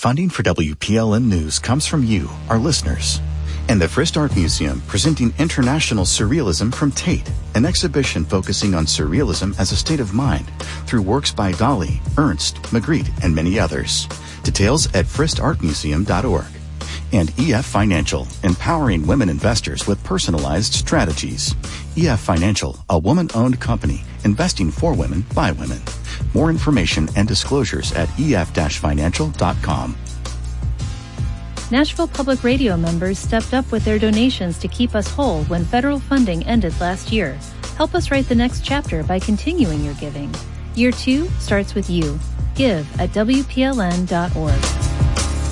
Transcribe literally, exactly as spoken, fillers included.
Funding for W P L N News comes from you, our listeners. And the Frist Art Museum, presenting International Surrealism from Tate, an exhibition focusing on surrealism as a state of mind through works by Dali, Ernst, Magritte, and many others. Details at frist art museum dot org. And E F Financial, empowering women investors with personalized strategies. E F Financial, a woman-owned company, investing for women by women. More information and disclosures at e f dash financial dot com. Nashville Public Radio members stepped up with their donations to keep us whole when federal funding ended last year. Help us write the next chapter by continuing your giving. Year two starts with you. Give at w p l n dot org.